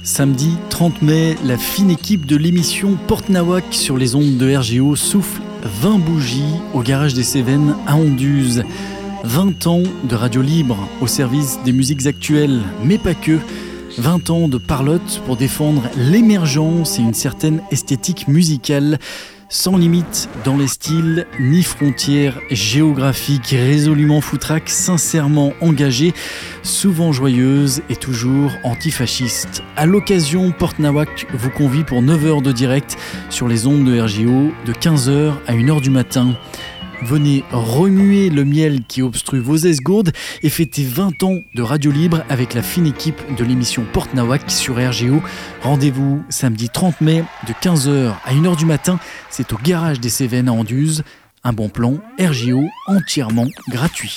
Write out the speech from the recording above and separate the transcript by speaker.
Speaker 1: Samedi 30 mai, la fine équipe de l'émission Porte Nawak sur les ondes de RGO souffle 20 bougies au garage des Cévennes à Anduze. 20 ans de radio libre au service des musiques actuelles, mais pas que. 20 ans de parlotte pour défendre l'émergence et une certaine esthétique musicale. Sans limite dans les styles, ni frontières géographiques, résolument foutraque, sincèrement engagée, souvent joyeuse et toujours antifasciste. À l'occasion, Porte Nawak vous convie pour 9 heures de direct sur les ondes de RGO de 15h à 1h du matin. Venez remuer le miel qui obstrue vos esgourdes et fêter 20 ans de radio libre avec la fine équipe de l'émission Porte Nawak sur RGO. Rendez-vous samedi 30 mai de 15h à 1h du matin. C'est au garage des Cévennes à Anduze. Un bon plan RGO entièrement gratuit.